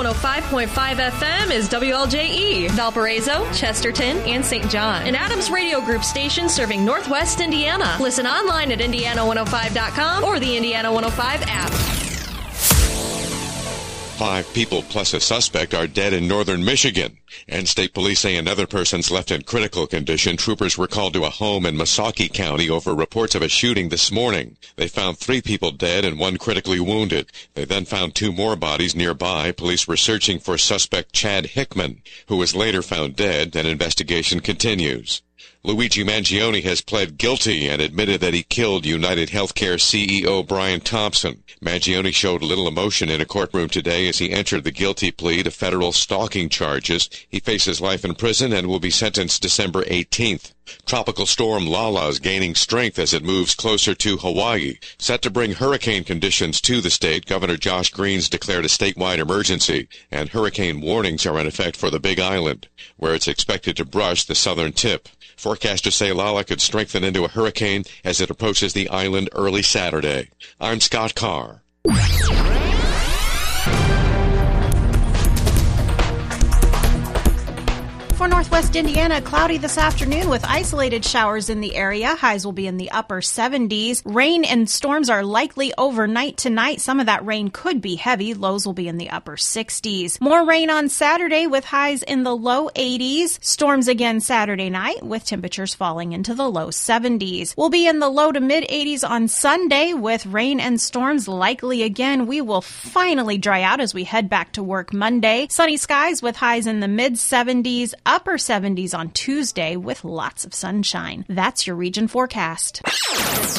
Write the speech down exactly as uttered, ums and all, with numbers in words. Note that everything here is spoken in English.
one oh five point five F M is W L J E, Valparaiso, Chesterton, and Saint John. An Adams Radio Group station serving Northwest Indiana. Listen online at indiana one oh five dot com or the Indiana one oh five app. Five people plus a suspect are dead in northern Michigan. And state police say another person's left in critical condition. Troopers were called to a home in Missaukee County over reports of a shooting this morning. They found three people dead and one critically wounded. They then found two more bodies nearby. Police were searching for suspect Chad Hickman, who was later found dead, and investigation continues. Luigi Mangione has pled guilty and admitted that he killed United Healthcare C E O Brian Thompson. Mangione showed little emotion in a courtroom today as he entered the guilty plea to federal stalking charges. He faces life in prison and will be sentenced December eighteenth. Tropical storm Lala is gaining strength as it moves closer to Hawaii. Set to bring hurricane conditions to the state, Governor Josh Green's declared a statewide emergency, and hurricane warnings are in effect for the Big Island, where it's expected to brush the southern tip. Forecasters say Lala could strengthen into a hurricane as it approaches the island early Saturday. I'm Scott Carr. For Northwest Indiana, cloudy this afternoon with isolated showers in the area. Highs will be in the upper seventies. Rain and storms are likely overnight tonight. Some of that rain could be heavy. Lows will be in the upper sixties. More rain on Saturday with highs in the low eighties. Storms again Saturday night with temperatures falling into the low seventies. We'll be in the low to mid eighties on Sunday with rain and storms likely again. We will finally dry out as we head back to work Monday. Sunny skies with highs in the mid seventies. Upper seventies on Tuesday with lots of sunshine. That's your region forecast.